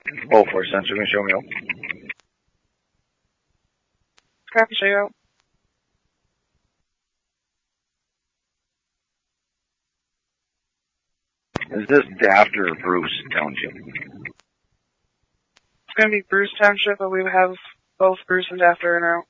Oh, for sensor, can you show me up? Copy, show you out. Is this Dafter or Bruce Township? It's going to be Bruce Township, but we have both Bruce and Dafter in route.